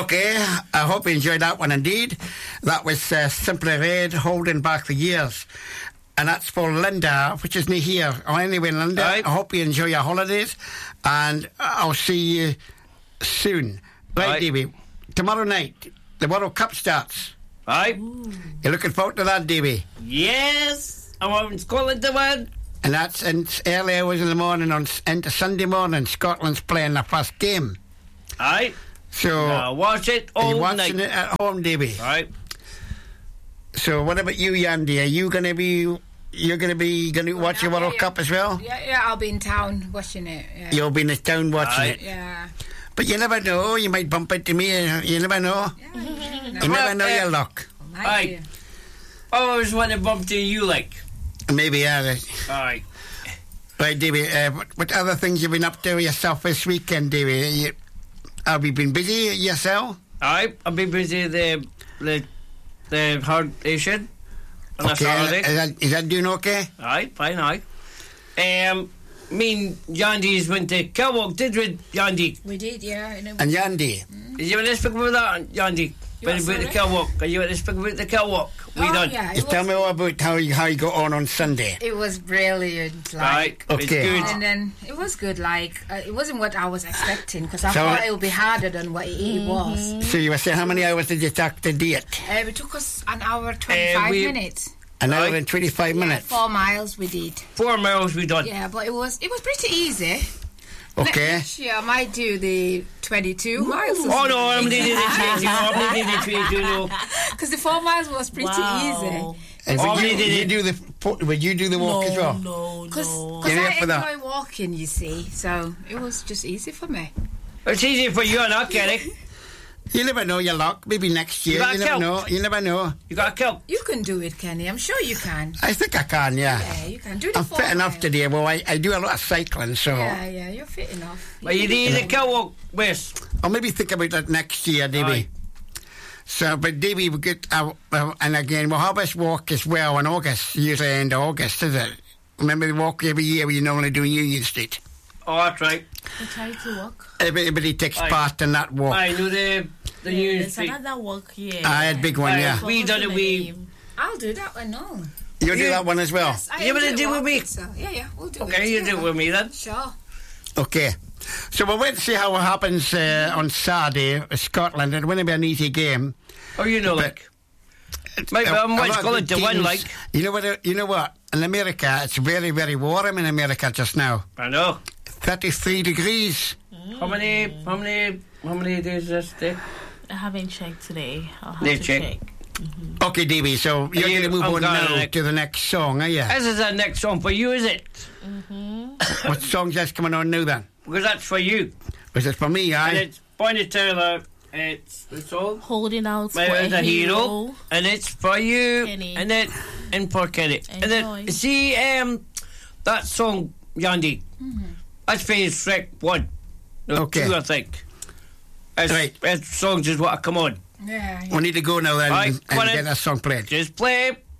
Okay, I hope you enjoyed that one indeed. That was Simply Red, Holding Back the Years. And that's for Linda, which is near here. Oh, anyway, Linda, Right. I hope you enjoy your holidays. And I'll see you soon. Right, Davey. Tomorrow night, the World Cup starts. Right. You're looking forward to that, Davey? Yes. I want Scotland to win. And that's in early hours in the morning into Sunday morning. Scotland's playing their first game. Right. So Now watch it are you all watching night. it at home, Davey? Right. So what about you, Yandy? Are you going to be? You're going to watch your World Cup as well? Yeah, I'll be in town watching it. Yeah. You'll be in the town watching Aye. it. Yeah. But you never know. You might bump into me. You never know. You never know your luck. Aye. I always want to bump to you, like. Maybe, yeah. Aye. Right, Davey. What other things you've been up to yourself this weekend, Davey? Have you been busy yourself? Aye. I'll be busy the hard Asian on a Saturday. Is that doing okay? Aye, fine, aye. Me and Yandy's went to Kilwalk, did we, Yandy? We did, yeah. And Yandy? Did you want to speak about that, Yandy? About the sorry? Kilwalk. Are you want to speak about the Kilwalk? We done. Yeah, Just tell me all about how you got on Sunday. It was brilliant. Right, Okay. it's good. And then it was good. It wasn't what I was expecting because I So- thought it would be harder than what it was. So you were saying, how many hours did you take to do it? It took us an hour 25 minutes. An hour Aye. and 25 minutes. 4 miles we did. 4 miles we done. Yeah, but it was pretty easy. Okay. Next year I might do the 22 miles. Oh no, I'm needing the 22. I'm needing the 22 no. Because the 4 miles was pretty Wow. And Oh, would we you do the walk as well? No. easy. Because Get I up for that. enjoy walking, you see. So it was just easy for me. It's easy for you and I, Kenny. You never know your luck. Maybe next year. got You a never kilt. know. You never know. You got a kill. You can do it, Kenny. I'm sure you can. I think I can, yeah. Yeah, you can do the I'm 4 fit enough miles. today. Well, I do a lot of cycling, so Yeah, you're fit enough. But you need the Kilwalk, West. I'll maybe think about that next year, Davey. Aye. So, but Davey, we get and again, we'll have us walk as well in August, usually end of August, is it? Remember the walk every year we normally do in Union Street? Oh, that's right. We try to walk. Everybody takes Aye. part in that walk. I know the Union There's Street. another walk here. I had big one, Aye. yeah. We done it, we... I'll do that one, no. You do that one as well? Yes, I You wanna enjoy do with me? walking, so yeah, we'll do it. Okay, you do it together. with me then. Sure. Okay. So we'll wait to see how it happens on Saturday, Scotland. It won't be an easy game. Oh, you know, like... Maybe I'm A what's lot of going good to win, teams. like... You know what? In America, it's very, very warm in America just now. I know. 33 degrees. How many days is this day? I haven't checked today. I'll have They to check. check. Okay, Davey, so you're you- going to move I'm on gonna now like- to the next song, are you? This is the next song for you, is it? What song's just coming on now then? Because that's for you. Was it for me, And aye? it's Bonnie Taylor. It's the song. Holding out for As a a hero, hero. and it's for you, Kenny. and for Kenny. And then Enjoy. see that song, Yandy. That's for Shrek 1. No, Okay. 2, I think. As, Right. as songs is what I come on. Yeah. We need to go now then Aye, and come on get in. that song played. Just play.